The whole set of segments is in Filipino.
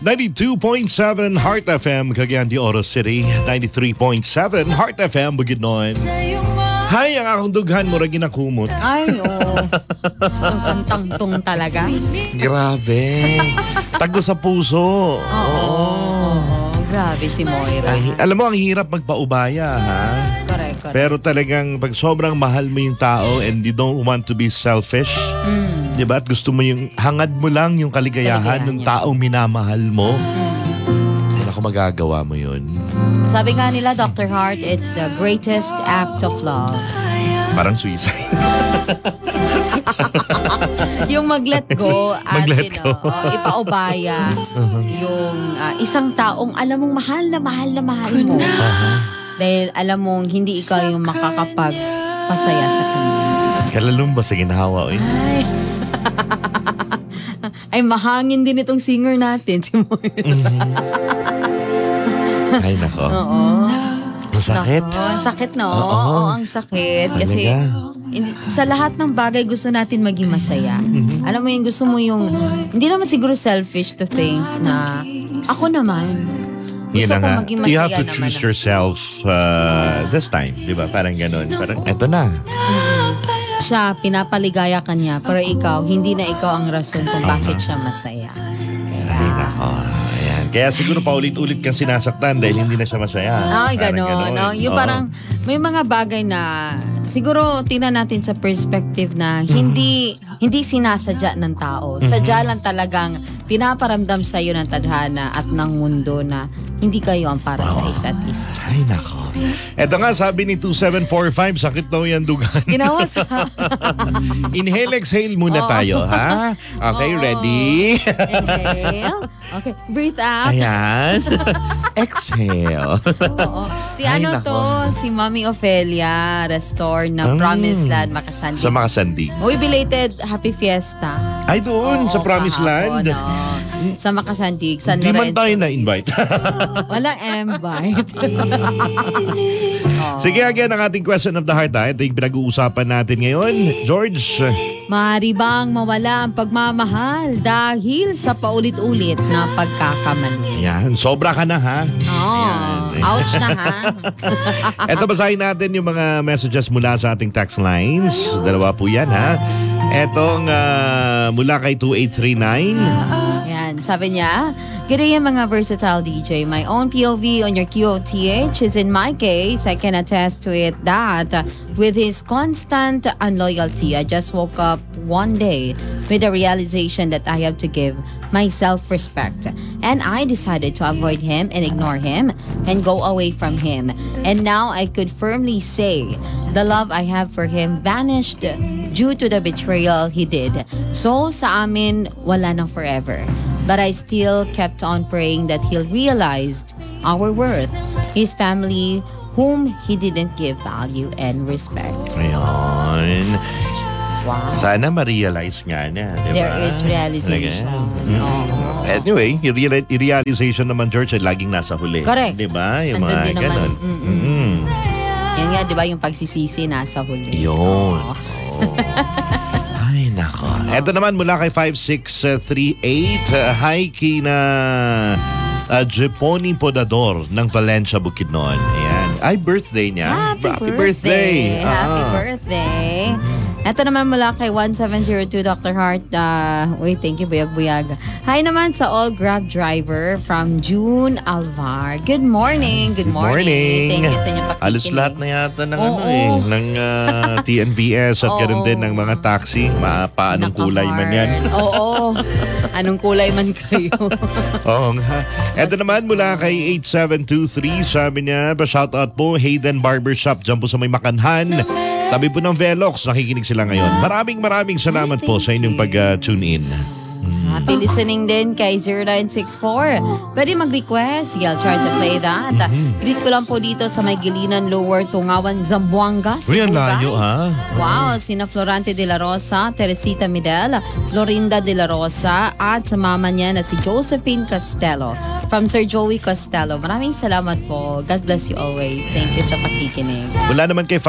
92.7 Heart FM, Cagayan de Oro City. 93.7 Heart FM, Bukidnon. Hay, ang akong dughan mo rin ginakumot. Ay, ang kantang-tung talaga. Grabe. Tago sa puso. Oo. Grabe si Moira. Ay, alam mo, ang hirap magpaubaya, ha? Correct. Pero talagang pag sobrang mahal mo yung tao and you don't want to be selfish, diba? At gusto mo yung, hangad mo lang yung kaligayahan ng taong minamahal mo. Hindi ako magagawa mo yun. Sabi nga nila, Dr. Hart, it's the greatest act of love. Parang suicide. Yung mag-let go at Mag-let go. ipaubaya yung isang taong alam mong mahal na mahal mo. Dahil alam mong hindi ikaw yung makakapagpasaya sa kanya. Kalalong ba sa ginhawa? Ay, mahangin din itong singer natin, si Moira. Ay, nako. Oo. Masakit. Ang sakit, no? Oo, ang sakit. Kasi sa lahat ng bagay gusto natin maging masaya. Alam mo yung gusto mo yung, hindi naman siguro selfish to think na ako naman. Gusto ko maging masaya naman. You have to choose yourself this time. Diba? Parang ganun. Parang eto na. Siya, pinapaligaya ka niya. Pero ikaw, hindi na ikaw ang rason kung bakit siya masaya. Ay, nako. Ayan. Kaya siguro paulit-ulit kang sinasaktan dahil hindi na siya masaya. Ay, gano'n. No? Yung parang may mga bagay na siguro tingnan natin sa perspective na hindi sinasadya ng tao. Sadya lang talagang pinaparamdam sa iyo ng tadhana at ng mundo na hindi kayo ang para sa isa't isa. Ay, nako. Eto nga, sabi ni 2745, sakit daw yan dugan. Ginawa sa... Inhale, exhale muna tayo, ha? Okay, ready? Inhale. Okay, breathe out. Ayan. Exhale. Oo. Si Ay, ano nako. to? Si Mami Ofelia, restore na Promised Land, Makasandig. Sa Makasandig. Uy, belated Happy Fiesta. Ay, doon, sa Promised Land. Sa Makasandig, San Di man Lorenzo. tayo na-invite. Walang invite. Sige, again, ang ating question of the heart. Ito yung pinag-uusapan natin ngayon. George. Maaari bang mawala ang pagmamahal dahil sa paulit-ulit na pagkakamali? Yan, sobra ka na, ha? Ouch na, ha? Ito, basahin natin yung mga messages mula sa ating text lines. Dalawa po yan, ha? Etong mula kay 2839. Yan, sabi niya, good day mga versatile DJ. My own POV on your QOTH is in my case, I can attest to it that with his constant unloyalty, I just woke up one day with the realization that I have to give myself respect. And I decided to avoid him and ignore him and go away from him. And now I could firmly say the love I have for him vanished due to the betrayal he did. So sa amin, wala na forever. But I still kept on praying that he'll realize our worth. His family, whom he didn't give value and respect. Ayun. Wow. Sana ma-realize nga niya, di ba? There is realization. Anyway, yung realization naman, George, ay laging nasa huli. Correct. Di ba? Yung Andun mga din naman. ganon. Yan nga, di ba, yung pagsisisi nasa huli. Yun. Ay, nako. Ito naman mula kay 5638. Hi, kina Jeponi Podador ng Valencia, Bukidnon. Ayan. Ay, birthday niya. Happy birthday. Happy birthday. Ito naman mula kay 1702 Dr. Hart. Uy, thank you, Buyag-Buyag. Hi naman sa all Grab driver from June Alvar. Good morning. Good morning. Thank you sa inyong pakikinig. Halos lahat na yata ng ng TNVS at ganoon din ng mga taxi. Paanong kulay man yan. Oo. Anong kulay man kayo. Oo nga. Ito naman mula kay 8723. Sabi niya, pa-shoutout po, Hayden Barbershop dyan po sa may Makanhan. Tabi po ng Velox, nakikinig sila ngayon. Maraming salamat po sa inyong pag-tune in. Happy listening din kay 0964. Pwede mag-request. I'll try to play that. Greet ko lang po dito sa may Gilinan Lower Tungawan, Zamboanga. Uy, ang layo, ha? Wow, sina Florante de la Rosa, Teresita Midel, Florinda de la Rosa, at sa mama niya na si Josephine Castello from Sir Joey Castello. Maraming salamat po. God bless you always. Thank you sa pakikinig. Wala naman kay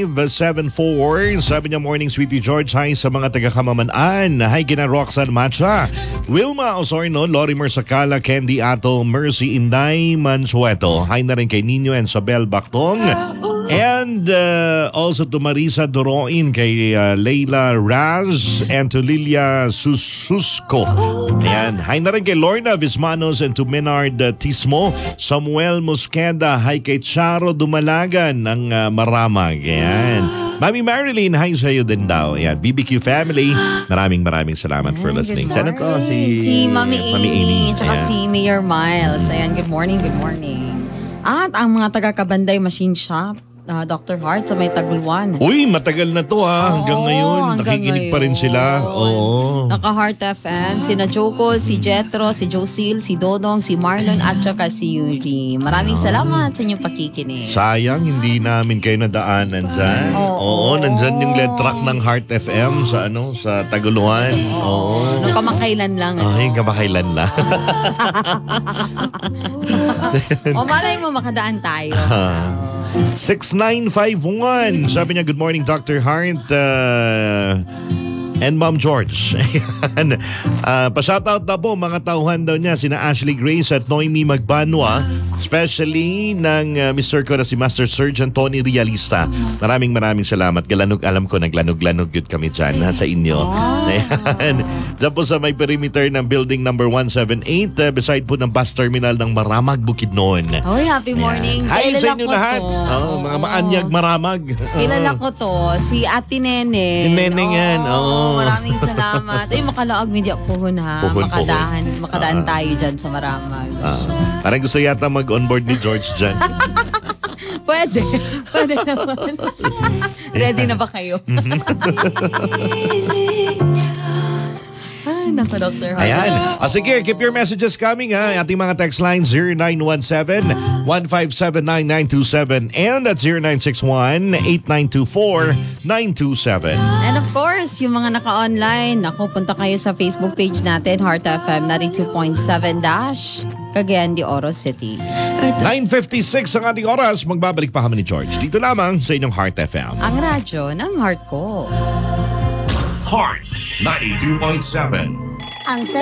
5574. Sabi niya, morning, Sweetie George. Hi sa mga taga-Kamamanaan. Hi, kina Roxanne Macha. Sara, Wilma Osorno, Lorimer Sakala, Candy Ato, Mercy Inday Mansueto. Hi na rin kay Nino and Sabel Bactong. And also to Marisa Doroin, kay Leila Raz, and to Lilia Sususko. Ayan. Hi na rin kay Lorna Vismanos and to Menard Tismo, Samuel Mosqueda, hi kay Charo Dumalagan ng Maramag. Ayan. Mami Marilyn, hi sa'yo din daw. Ayan. BBQ family, maraming salamat for listening. Sana to Si Mami Amy, tsaka Ayan. si Mayor Miles. Ayan, good morning. At ang mga taga-Kabanday Machine Shop, Dr. Hart sa may Taguluan. Uy, matagal na to hanggang Oo, ngayon. hanggang Nakikinig pa rin sila. ngayon. Oo. Naka-Heart FM, sina Joko, si Jetro, si Josil, si Dodong, si Marlon, at saka si Yuri. Maraming salamat sa inyong pakikinig. Sayang, hindi namin kayo nadaanan dyan. Oo. Nandyan yung lead track ng Heart FM sa sa Taguluan. Oo. Nung kamakailan lang. Ay, kamakailan na. O malay mo makadaan tayo. 6951. Sabi niya, good morning Dr. Hart and Mom George. Ayan. Pa-shoutout na po mga tauhan daw niya, sina Ashley Grace at Noemi Magbanwa, especially ng Mr. ko na si Master Surgeon Tony Realista. Maraming salamat. Galanog, alam ko naglanog-lanog yun kami dyan sa inyo. Ayan. Diyan po sa may perimeter ng building number 178 beside po ng bus terminal ng Maramag, Bukidnon. Oy, happy morning. Hi Kilala sa inyo ko lahat. to. Mga maanyag Maramag. Kilala ko to, si Ate Nene. Si Nene yan, oo. Maraming salamat. Ay, makalaog media puhon ha. Puhun. Makadaan tayo dyan sa Maramag. Parang gusto yata mag-onboard ni George dyan. Pwede naman. Ready na ba kayo? Ay, naku, Dr. Hart. Ayan. Sige, keep your messages coming ha. Ating mga text line 0917-157-9927 and at 0961-8924-927. And of course, yung mga naka-online, naku, punta kayo sa Facebook page natin, Heart FM 92.7 Cagayan de Oro City. 9:56 ang ating oras. Magbabalik pa kami ni George. Dito lamang sa inyong Heart FM. Ang radyo ng heart ko. Heart 92.7. Ang sarap